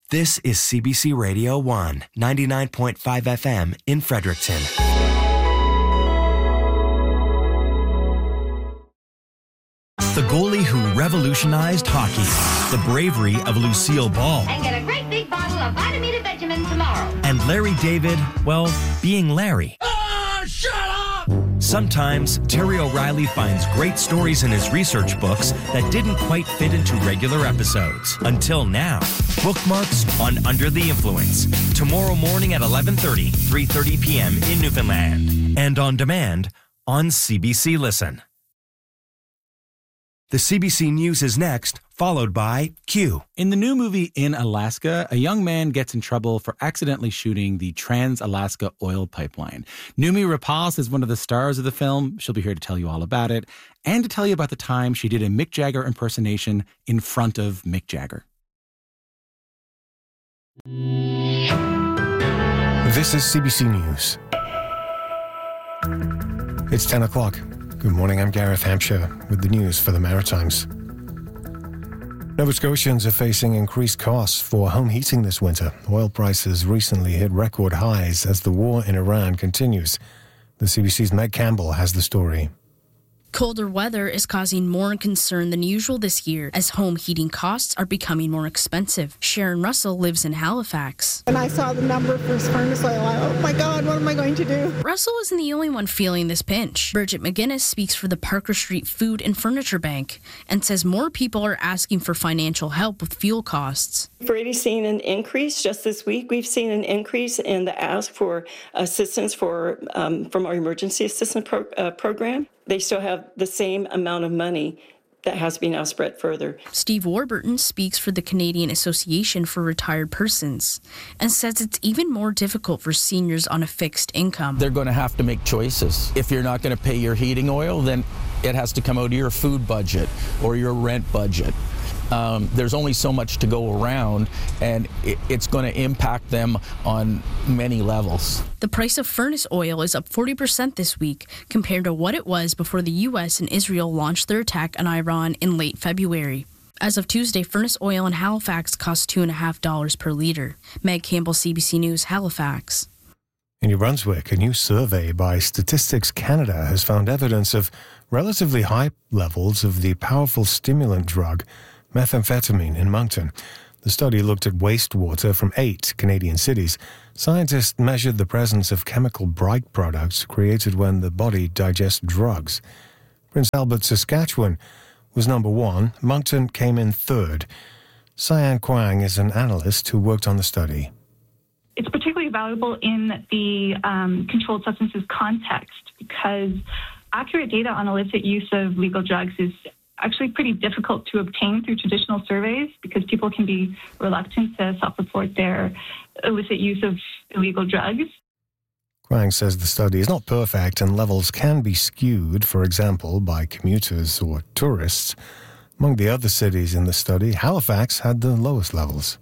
This is CBC Radio 1, 99.5 FM in Fredericton. The goalie who revolutionized hockey. The bravery of Lucille Ball. And get a great big bottle of Vitamita Benjamin tomorrow. And Larry David, well, being Larry. Shut up! Sometimes, Terry O'Reilly finds great stories in his research books that didn't quite fit into regular episodes. Until now. Bookmarks on Under the Influence. Tomorrow morning at 11:30, 3:30 p.m. in Newfoundland. And on demand on CBC Listen. The CBC News is next, followed by Q. In the new movie In Alaska, a young man gets in trouble for accidentally shooting the Trans-Alaska oil pipeline. Noomi Rapace is one of the stars of the film. She'll be here to tell you all about it and to tell you about the time she did a Mick Jagger impersonation in front of Mick Jagger. This is CBC News. It's 10 o'clock. Good morning, I'm Gareth Hampshire with the news for the Maritimes. Nova Scotians are facing increased costs for home heating this winter. Oil prices recently hit record highs as the war in Iran continues. The CBC's Meg Campbell has the story. Colder weather is causing more concern than usual this year as home heating costs are becoming more expensive. Sharon Russell lives in Halifax. When I saw the number for furnace oil, oh my God, what am I going to do? Russell isn't the only one feeling this pinch. Bridget McGuinness speaks for the Parker Street Food and Furniture Bank and says more people are asking for financial help with fuel costs. We've already seen an increase just this week. We've seen an increase in the ask for assistance from our emergency assistance program. They still have the same amount of money that has to be now spread further. Steve Warburton speaks for the Canadian Association for Retired Persons and says it's even more difficult for seniors on a fixed income. They're going to have to make choices. If you're not going to pay your heating oil, then it has to come out of your food budget or your rent budget. There's only so much to go around, and it's going to impact them on many levels. The price of furnace oil is up 40% this week compared to what it was before the U.S. and Israel launched their attack on Iran in late February. As of Tuesday, furnace oil in Halifax costs $2.50 per litre. Meg Campbell, CBC News, Halifax. In New Brunswick, a new survey by Statistics Canada has found evidence of relatively high levels of the powerful stimulant drug methamphetamine in Moncton. The study looked at wastewater from 8 Canadian cities. Scientists measured the presence of chemical bright products created when the body digests drugs. Prince Albert, Saskatchewan was number 1. Moncton came in 3rd. Cyan Kwang is an analyst who worked on the study. It's particularly valuable in the controlled substances context because accurate data on illicit use of legal drugs is actually pretty difficult to obtain through traditional surveys because people can be reluctant to self-report their illicit use of illegal drugs. Kwang says the study is not perfect and levels can be skewed, for example, by commuters or tourists. Among the other cities in the study, Halifax had the lowest levels.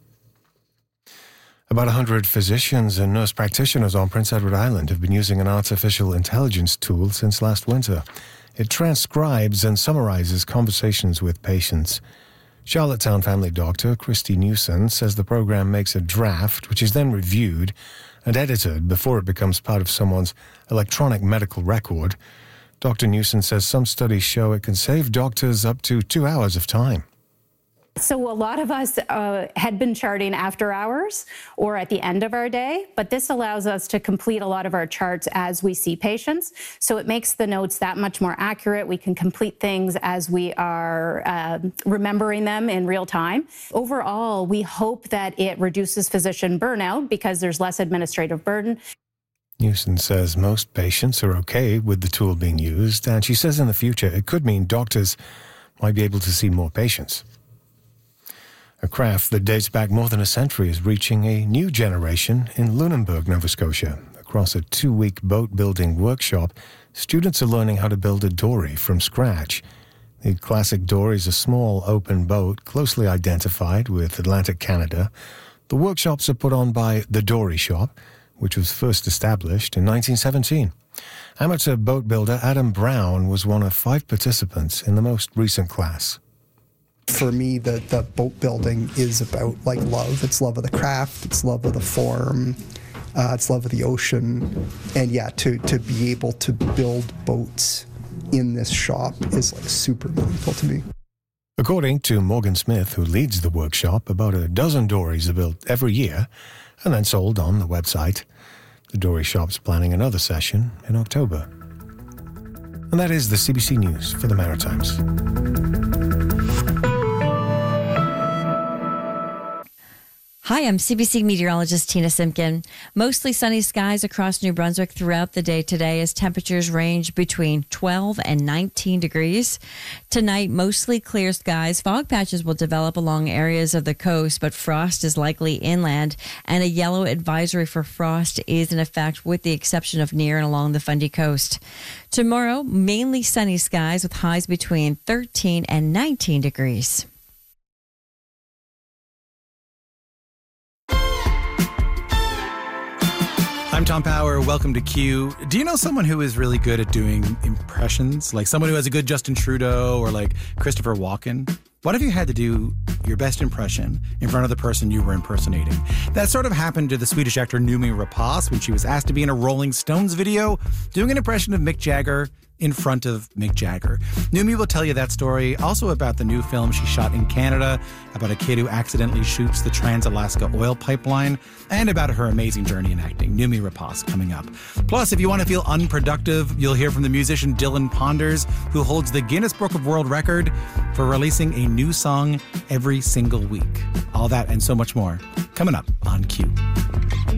About 100 physicians and nurse practitioners on Prince Edward Island have been using an artificial intelligence tool since last winter. It transcribes and summarizes conversations with patients. Charlottetown family doctor Christy Newson says the program makes a draft, which is then reviewed and edited before it becomes part of someone's electronic medical record. Dr. Newson says some studies show it can save doctors up to 2 hours of time. So a lot of us had been charting after hours or at the end of our day, but this allows us to complete a lot of our charts as we see patients. So it makes the notes that much more accurate. We can complete things as we are remembering them in real time. Overall, we hope that it reduces physician burnout because there's less administrative burden. Newson says most patients are okay with the tool being used, and she says in the future it could mean doctors might be able to see more patients. A craft that dates back more than a century is reaching a new generation in Lunenburg, Nova Scotia. Across a 2-week boat-building workshop, students are learning how to build a dory from scratch. The classic dory is a small, open boat closely identified with Atlantic Canada. The workshops are put on by the Dory Shop, which was first established in 1917. Amateur boat builder Adam Brown was one of 5 participants in the most recent class. For me, the boat building is about like love. It's love of the craft. It's love of the form. It's love of the ocean. And yeah, to be able to build boats in this shop is like super meaningful to me. According to Morgan Smith, who leads the workshop, about a dozen dories are built every year and then sold on the website. The dory shop's planning another session in October. And that is the CBC News for the Maritimes. Hi, I'm CBC meteorologist Tina Simpkin. Mostly sunny skies across New Brunswick throughout the day today as temperatures range between 12 and 19 degrees. Tonight, mostly clear skies. Fog patches will develop along areas of the coast, but frost is likely inland, and a yellow advisory for frost is in effect with the exception of near and along the Fundy coast. Tomorrow, mainly sunny skies with highs between 13 and 19 degrees. I'm Tom Power. Welcome to Q. Do you know someone who is really good at doing impressions? Like someone who has a good Justin Trudeau or like Christopher Walken? What if you had to do your best impression in front of the person you were impersonating? That sort of happened to the Swedish actor Noomi Rapace when she was asked to be in a Rolling Stones video doing an impression of Mick Jagger in front of Mick Jagger. Noomi will tell you that story, also about the new film she shot in Canada, about a kid who accidentally shoots the Trans-Alaska oil pipeline, and about her amazing journey in acting. Noomi Rapace coming up. Plus, if you want to feel unproductive, you'll hear from the musician Dylan Ponders, who holds the Guinness Book of World Record for releasing a new song every single week. All that and so much more coming up on Q.